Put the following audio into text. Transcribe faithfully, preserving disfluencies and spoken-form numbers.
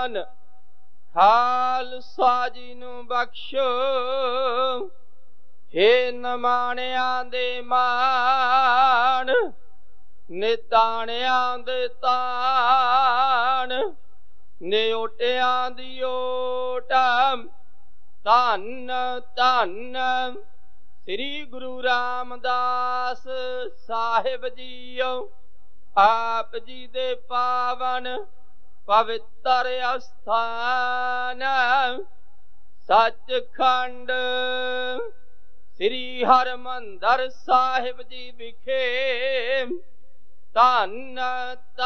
ਦਾਨ ਖਾਲਸਾ ਜੀ ਨੂੰ ਬਖਸ਼ੋ। ਹੇ ਨਮਾਣਿਆਂ ਦੇ ਮਾਣ, ਨਿਤਾਣਿਆਂ ਦੇ ਤਾਣ, ਨਿਓਟਿਆਂ ਦੀ ਓਟ। ਧੰਨ ਧੰਨ ਸ੍ਰੀ ਗੁਰੂ ਰਾਮਦਾਸ ਸਾਹਿਬ ਜੀਓ। ਆਪ ਜੀ ਦੇ ਪਾਵਨ ਪਵਿੱਤਰ ਅਸਥਾਨ ਸੱਚਖੰਡ ਸ੍ਰੀ ਹਰਿਮੰਦਰ ਸਾਹਿਬ ਜੀ ਵਿਖੇ ਧੰਨ